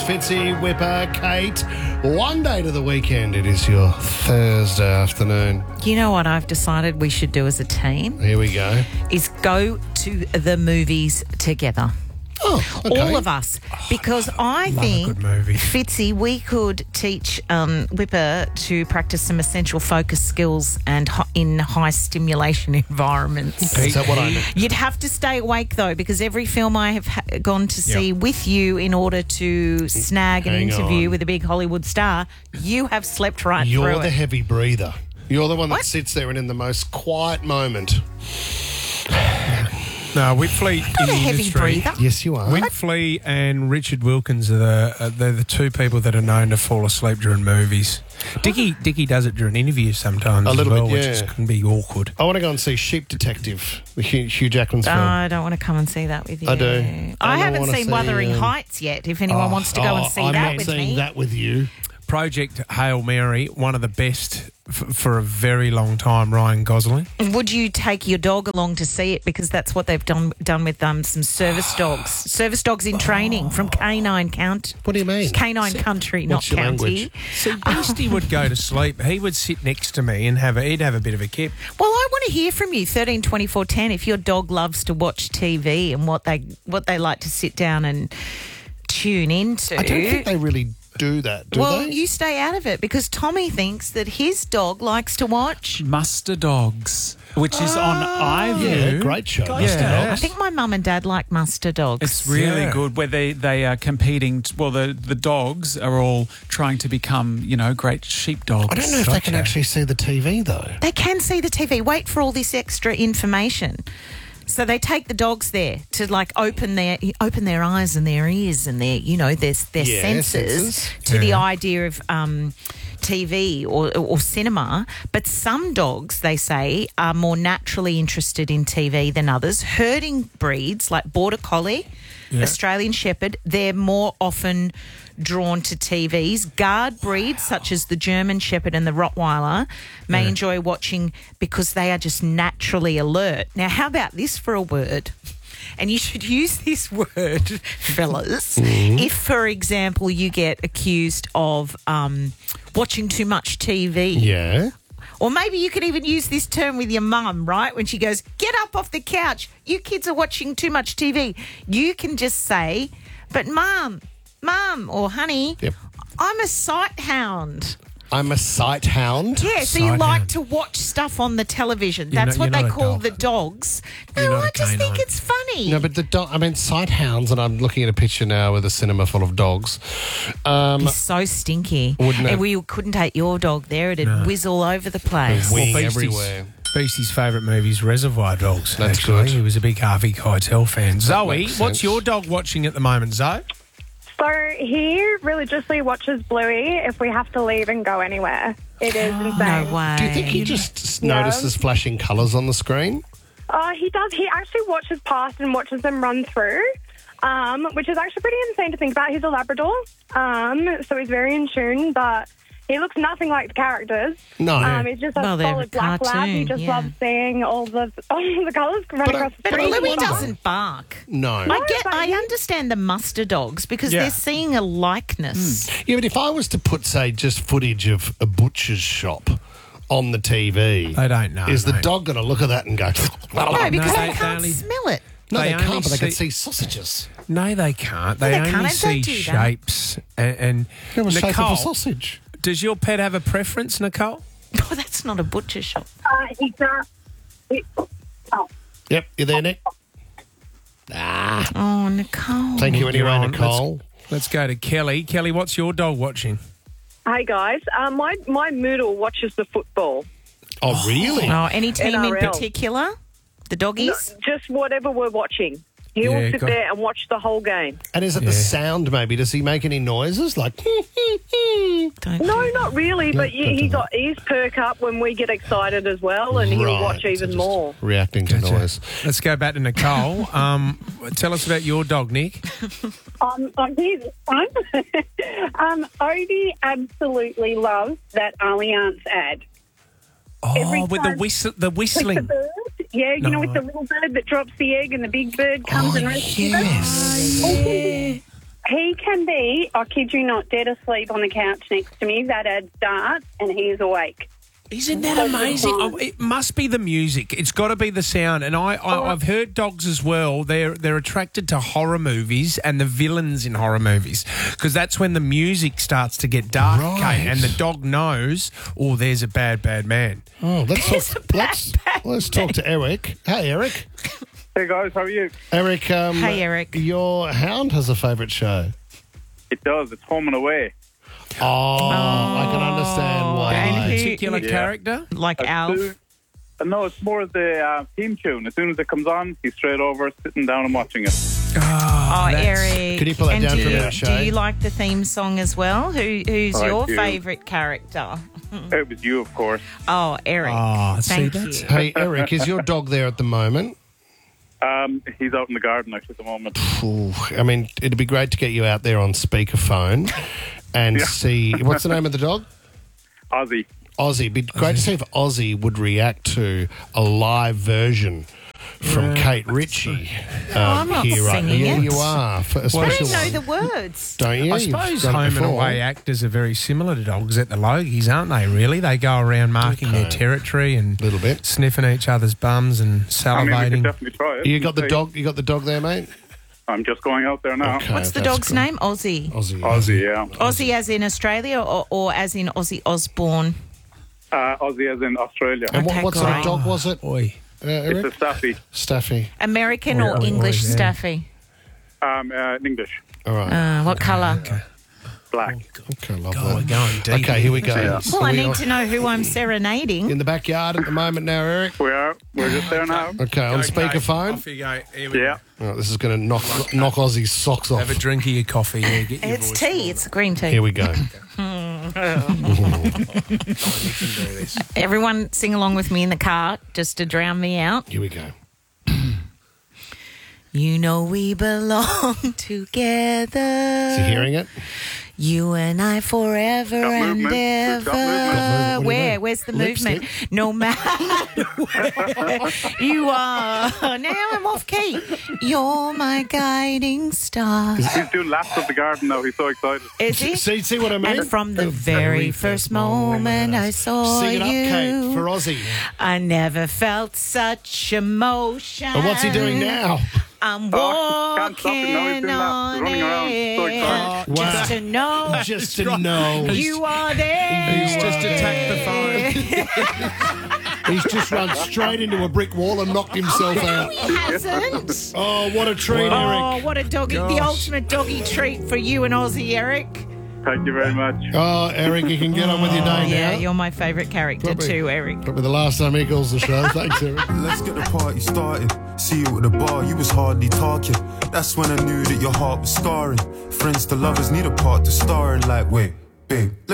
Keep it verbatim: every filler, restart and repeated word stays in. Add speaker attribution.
Speaker 1: Fitzy, Whipper, Kate. One day to the weekend. It is your Thursday afternoon.
Speaker 2: You know what I've decided we should do as a team?
Speaker 1: Here we go.
Speaker 2: Is go to the movies together.
Speaker 1: Oh, okay.
Speaker 2: All of us. Because I
Speaker 3: Love a
Speaker 2: think,
Speaker 3: good movie.
Speaker 2: Fitzy, we could teach um, Whipper to practice some essential focus skills and hi- in high stimulation environments.
Speaker 1: Is that what I mean?
Speaker 2: You'd have to stay awake, though, because every film I have ha- gone to see
Speaker 3: Yep.
Speaker 2: with you in order to snag an
Speaker 1: Hang
Speaker 2: interview
Speaker 1: on.
Speaker 2: with a big Hollywood star, you have slept right
Speaker 1: You're
Speaker 2: through
Speaker 1: the
Speaker 2: it.
Speaker 1: heavy breather. You're the one that
Speaker 2: What?
Speaker 1: sits there and in the most quiet moment.
Speaker 3: No, Whitfley in
Speaker 2: Not
Speaker 3: the
Speaker 2: a heavy
Speaker 3: industry.
Speaker 2: breather.
Speaker 1: Yes, you are.
Speaker 3: Whitfley and Richard Wilkins are the uh, they're the two people that are known to fall asleep during movies. Dicky Dicky does it during interviews sometimes
Speaker 1: A little
Speaker 3: as well,
Speaker 1: bit,
Speaker 3: which
Speaker 1: yeah.
Speaker 3: is, can be awkward.
Speaker 1: I want to go and see Sheep Detective, the Hugh, Hugh Jackman's
Speaker 2: Oh,
Speaker 1: film.
Speaker 2: I don't want to come and see that with you.
Speaker 1: I do.
Speaker 2: I,
Speaker 1: I don't
Speaker 2: haven't
Speaker 1: wanna
Speaker 2: seen
Speaker 1: see,
Speaker 2: Wuthering
Speaker 1: um,
Speaker 2: Heights yet. If anyone
Speaker 1: Oh,
Speaker 2: wants to go
Speaker 1: oh,
Speaker 2: and see
Speaker 1: I'm
Speaker 2: that
Speaker 1: not
Speaker 2: with
Speaker 1: seeing
Speaker 2: me.
Speaker 1: that with you.
Speaker 3: Project Hail Mary, one of the best f- for a very long time. Ryan Gosling.
Speaker 2: Would you take your dog along to see it? Because that's what they've done done with um, some service dogs. Service dogs in training from Canine Count.
Speaker 1: What do you mean?
Speaker 2: Canine Country, not
Speaker 1: What's your
Speaker 2: county.
Speaker 1: language?
Speaker 3: See, Beastie would go to sleep. He would sit next to me and have a, he'd have a bit of a kip.
Speaker 2: Well, I want to hear from you. Thirteen twenty four ten. If your dog loves to watch T V and what they what they like to sit down and tune into.
Speaker 1: I don't think they really do that, do
Speaker 2: well,
Speaker 1: they?
Speaker 2: you stay out of it because Tommy thinks that his dog likes to watch.
Speaker 4: Muster Dogs, which is on
Speaker 1: yeah,
Speaker 4: iView.
Speaker 1: great show.
Speaker 3: Yeah.
Speaker 2: I think my mum and dad like muster dogs.
Speaker 4: It's really
Speaker 3: Yeah.
Speaker 4: good where they, they are competing. T- well, the, the dogs are all trying to become, you know, great sheepdogs.
Speaker 1: I don't know if they can
Speaker 3: Gotcha.
Speaker 1: actually see the T V, though.
Speaker 2: They can see the T V. Wait for all this extra information. So they take the dogs there to like open their open their eyes and their ears and their you know their their
Speaker 1: Yeah,
Speaker 2: senses,
Speaker 1: senses.
Speaker 2: to the
Speaker 3: Yeah.
Speaker 2: idea of um, T V or or cinema. But some dogs, they say, are more naturally interested in T V than others. Herding breeds like Border Collie,
Speaker 3: Yeah.
Speaker 2: Australian Shepherd, they're more often drawn to T Vs. Guard breeds such as the German Shepherd and the Rottweiler may
Speaker 3: Yeah.
Speaker 2: enjoy watching because they are just naturally alert. Now, how about this for a word? And you should use this word, fellas, if, for example, you get accused of um, watching too much T V.
Speaker 1: Yeah.
Speaker 2: Or maybe you could even use this term with your mum, right? When she goes, get up off the couch. You kids are watching too much T V. You can just say, but mum, mum, or honey,
Speaker 1: Yep.
Speaker 2: I'm a sight hound.
Speaker 1: I'm a sight hound.
Speaker 2: Yeah, so you
Speaker 3: Sight
Speaker 2: like
Speaker 3: hound.
Speaker 2: to watch stuff on the television.
Speaker 3: You're
Speaker 2: That's
Speaker 3: not-
Speaker 2: what
Speaker 3: you're
Speaker 2: they
Speaker 3: not a
Speaker 2: call
Speaker 3: dog.
Speaker 2: the dogs.
Speaker 3: You're
Speaker 2: No,
Speaker 3: not a
Speaker 2: I just think
Speaker 3: canine.
Speaker 2: it's funny.
Speaker 1: No, but the dog, I mean, sight hounds, and I'm looking at a picture now with a cinema full of dogs. Um,
Speaker 2: It's so stinky.
Speaker 1: Wouldn't it?
Speaker 2: And we couldn't take your dog there. It'd whiz all over the place.
Speaker 1: Wing
Speaker 3: Beastie's-
Speaker 1: everywhere.
Speaker 3: Beastie's favourite movie is Reservoir Dogs.
Speaker 1: That's
Speaker 3: actually.
Speaker 1: good.
Speaker 3: He was a big Harvey Keitel fan. Zoe,
Speaker 1: makes
Speaker 3: what's
Speaker 1: sense.
Speaker 3: your dog watching at the moment, Zoe?
Speaker 5: So he religiously watches Bluey if we have to leave and go anywhere. It is insane.
Speaker 2: No way.
Speaker 1: Do you think he just
Speaker 5: Yeah.
Speaker 1: notices flashing colours on the screen?
Speaker 5: Oh, he does. He actually watches past and watches them run through, um, which is actually pretty insane to think about. He's a Labrador, um, so he's very in tune, but he looks nothing like the characters.
Speaker 1: No.
Speaker 5: Um, he's just a
Speaker 2: Well, they're
Speaker 5: solid black lab. He
Speaker 2: cartoon,
Speaker 5: just
Speaker 2: yeah.
Speaker 5: loves seeing all the all the colours run
Speaker 1: But I-
Speaker 5: across the
Speaker 1: but I
Speaker 2: But
Speaker 5: screen.
Speaker 1: live
Speaker 2: Louis
Speaker 1: wonder.
Speaker 2: doesn't bark.
Speaker 1: No.
Speaker 2: I get.
Speaker 5: but
Speaker 2: I
Speaker 5: he-
Speaker 2: understand the muster dogs because
Speaker 3: Yeah.
Speaker 2: they're seeing a likeness.
Speaker 1: Yeah, but if I was to put, say, just footage of a butcher's shop on the T V,
Speaker 3: They don't know,
Speaker 1: is the
Speaker 3: mate.
Speaker 1: dog going to look at that and go,
Speaker 2: No, because
Speaker 3: they-
Speaker 2: they,
Speaker 3: they
Speaker 2: can't
Speaker 3: only-
Speaker 2: smell it.
Speaker 1: no, they,
Speaker 3: They
Speaker 1: can't,
Speaker 3: only
Speaker 1: but they can
Speaker 3: see-
Speaker 1: see sausages.
Speaker 3: No, they can't. They,
Speaker 2: they
Speaker 3: only
Speaker 2: can't. They
Speaker 3: see
Speaker 2: do that.
Speaker 3: shapes. And, and
Speaker 1: It was shape of
Speaker 3: Nicole,
Speaker 1: a sausage.
Speaker 3: does your pet have a preference, Nicole?
Speaker 2: Oh, that's not a butcher shop.
Speaker 5: Uh, he does. He, oh.
Speaker 1: Yep, you there, Nick? Ah,
Speaker 2: Oh, Nicole.
Speaker 1: thank you
Speaker 3: You're
Speaker 1: anyway,
Speaker 3: on.
Speaker 1: Nicole.
Speaker 3: Let's, let's go to Kelly. Kelly, what's your dog watching?
Speaker 6: Hey guys, um, my my Moodle watches the football.
Speaker 1: Oh, really?
Speaker 2: Oh, any team
Speaker 6: N
Speaker 2: in
Speaker 6: R L.
Speaker 2: particular? The doggies?
Speaker 6: Just whatever we're watching. He
Speaker 3: Yeah,
Speaker 6: will sit
Speaker 3: got-
Speaker 6: there and watch the whole game.
Speaker 1: And is it
Speaker 3: Yeah.
Speaker 1: the sound, maybe? Does he make any noises? Like,
Speaker 2: Don't
Speaker 6: No,
Speaker 2: you?
Speaker 6: not really, but
Speaker 1: don't
Speaker 6: you,
Speaker 1: do
Speaker 6: he
Speaker 1: that.
Speaker 6: got his perk up when we get excited as well, and he'll
Speaker 1: Right,
Speaker 6: watch
Speaker 1: so
Speaker 6: even
Speaker 1: just
Speaker 6: more.
Speaker 1: Reacting to
Speaker 3: Gotcha.
Speaker 1: noise.
Speaker 3: Let's go back to Nicole. Um, tell us about your dog, Nick.
Speaker 7: Um, oh, here's fun. um, Odie absolutely loves that Allianz ad.
Speaker 3: Oh,
Speaker 7: Every
Speaker 3: with the
Speaker 7: time-
Speaker 3: whistle, the
Speaker 7: With the
Speaker 3: whistling.
Speaker 7: bird, yeah, you
Speaker 3: No.
Speaker 7: know, with the little bird that drops the egg and the big bird comes
Speaker 1: Oh,
Speaker 7: and rescues
Speaker 1: yes.
Speaker 7: it. He can be, I kid you not, dead asleep on the couch next to me. That ad starts and he is awake.
Speaker 3: Isn't that amazing? Oh, it must be the music. It's got to be the sound. And I, I, I've heard dogs as well. They're they're attracted to horror movies and the villains in horror movies because that's when the music starts to get dark,
Speaker 1: Right.
Speaker 3: Kate, and the dog knows, oh, there's a bad, bad man.
Speaker 1: Oh, let's
Speaker 2: There's
Speaker 1: talk,
Speaker 2: a bad,
Speaker 1: let's,
Speaker 2: bad
Speaker 1: let's talk to Eric. Hey, Eric.
Speaker 6: Hey guys, how are you?
Speaker 1: Eric. Um,
Speaker 2: Hey, Eric.
Speaker 1: Your hound has a favourite show.
Speaker 6: It does. It's Home and Away.
Speaker 1: Oh, I can understand why.
Speaker 2: And who-
Speaker 3: Particular
Speaker 6: Yeah.
Speaker 3: character?
Speaker 2: Like
Speaker 6: As
Speaker 2: Alf.
Speaker 6: soon- uh, no, it's more of the uh, theme tune. As soon as it comes on, he's straight over, sitting down and watching it.
Speaker 2: Oh,
Speaker 3: that's-
Speaker 2: Eric.
Speaker 1: Could you pull that
Speaker 2: and
Speaker 1: down
Speaker 2: do,
Speaker 1: for a
Speaker 2: you-
Speaker 1: minute,
Speaker 2: Do
Speaker 1: Shay?
Speaker 2: you like the theme song as well? Who, who's
Speaker 6: I
Speaker 2: your
Speaker 6: do.
Speaker 2: favourite character?
Speaker 6: It was you, of course.
Speaker 2: Oh, Eric.
Speaker 3: Oh, see,
Speaker 2: Thank
Speaker 3: that's-
Speaker 2: you.
Speaker 1: Hey, Eric, is your dog there at the moment?
Speaker 6: Um, he's out in the garden actually at the moment.
Speaker 1: Ooh, I mean, it'd be great to get you out there on speakerphone and
Speaker 6: Yeah.
Speaker 1: see. What's the name of the dog?
Speaker 6: Ozzy.
Speaker 1: Ozzy. It'd be great to see if Ozzy would react to a live version from Kate Ritchie. Um,
Speaker 2: I'm not
Speaker 1: here, right?
Speaker 2: singing
Speaker 1: Yeah,
Speaker 2: it.
Speaker 1: you are. For a
Speaker 2: I
Speaker 1: special
Speaker 2: don't know
Speaker 1: one.
Speaker 2: the words.
Speaker 1: Don't you?
Speaker 3: I
Speaker 1: You've
Speaker 3: suppose
Speaker 1: done it
Speaker 3: home and
Speaker 1: before.
Speaker 3: away actors are very similar to dogs at the Logies, aren't they, really? They go around marking their
Speaker 1: Okay.
Speaker 3: territory and
Speaker 1: Little bit.
Speaker 3: sniffing each other's bums and
Speaker 6: I mean, we
Speaker 3: salivating.
Speaker 6: could definitely try it.
Speaker 1: You got the
Speaker 6: Hey,
Speaker 1: dog. You got the dog there, mate.
Speaker 6: I'm just going out there now.
Speaker 1: Okay,
Speaker 2: What's the
Speaker 1: that's
Speaker 2: dog's
Speaker 1: cool.
Speaker 2: name? Aussie.
Speaker 1: Ozzy.
Speaker 6: Ozzy, yeah.
Speaker 2: Aussie as in Australia or, or as in Aussie Osborne?
Speaker 6: Uh, Ozzy as in Australia.
Speaker 1: And what,
Speaker 2: Okay,
Speaker 1: what sort of
Speaker 2: great.
Speaker 1: dog was it,
Speaker 3: Oi.
Speaker 1: uh,
Speaker 6: It's
Speaker 1: Eric?
Speaker 6: a Staffy.
Speaker 1: Staffy.
Speaker 2: American
Speaker 3: Oh,
Speaker 2: or
Speaker 3: yeah.
Speaker 2: English
Speaker 3: Oh, yeah.
Speaker 2: Staffy?
Speaker 6: Um, uh, in English.
Speaker 1: All right.
Speaker 2: Uh, what colour?
Speaker 6: Black.
Speaker 1: Okay, lovely.
Speaker 3: God, we're going deep.
Speaker 1: Okay, here we go.
Speaker 6: Yeah.
Speaker 1: So
Speaker 2: Well, I
Speaker 1: we
Speaker 2: need
Speaker 1: are
Speaker 2: to know who I'm serenading.
Speaker 1: in the backyard at the moment now, Eric.
Speaker 6: We are. We're just there now.
Speaker 1: Okay, on speakerphone.
Speaker 3: Off you go. Here we
Speaker 6: Yeah.
Speaker 1: Oh, this is going to knock knock Ozzy's socks
Speaker 3: go.
Speaker 1: off.
Speaker 3: Have a drink of your coffee. Yeah, get your
Speaker 2: It's
Speaker 3: voice
Speaker 2: tea.
Speaker 3: forward.
Speaker 2: It's green tea.
Speaker 1: Here we go.
Speaker 3: You can do this.
Speaker 2: Everyone sing along with me in the car just to drown me out.
Speaker 1: Here we go.
Speaker 2: You know we belong together.
Speaker 1: Is he hearing it?
Speaker 2: You and I forever
Speaker 6: Got
Speaker 2: and
Speaker 6: movement. We've got
Speaker 2: ever.
Speaker 6: movement.
Speaker 1: Got movement. What do you
Speaker 2: Where?
Speaker 1: mean?
Speaker 2: Where's the
Speaker 1: Lipstick?
Speaker 2: movement? No matter where you are. Now I'm off key. You're my guiding star.
Speaker 6: He's doing laps of the garden now. He's so excited.
Speaker 2: Is he?
Speaker 1: See, see what I mean?
Speaker 2: And from the very first moment I saw
Speaker 1: Sing it up, Kate,
Speaker 2: you,
Speaker 1: for Ozzy.
Speaker 2: I never felt such emotion.
Speaker 1: And what's he doing now?
Speaker 2: I'm
Speaker 6: Oh, can't stop it now. He's
Speaker 2: walking
Speaker 6: doing that.
Speaker 2: on
Speaker 6: He's running around. So
Speaker 2: air
Speaker 6: excited.
Speaker 1: Wow.
Speaker 2: just to know
Speaker 1: Just to know.
Speaker 2: you are there.
Speaker 3: He's just attacked the phone.
Speaker 1: He's just run straight into a brick wall and knocked himself out.
Speaker 2: He hasn't.
Speaker 1: Oh, what a treat,
Speaker 2: Oh,
Speaker 1: Eric.
Speaker 2: what a doggy, the
Speaker 3: Gosh.
Speaker 2: ultimate doggy treat for you and Aussie, Eric.
Speaker 6: Thank you very much.
Speaker 1: Oh, Eric, you can get on with your day
Speaker 2: Yeah,
Speaker 1: now.
Speaker 2: you're my favourite character
Speaker 1: Probably.
Speaker 2: too, Eric.
Speaker 1: Probably the last time he calls the show. Thanks, Eric.
Speaker 8: Let's get the party started. See you at the bar, you was hardly talking. That's when I knew that your heart was scarring. Friends to lovers need a part to star in. Like, wait, babe.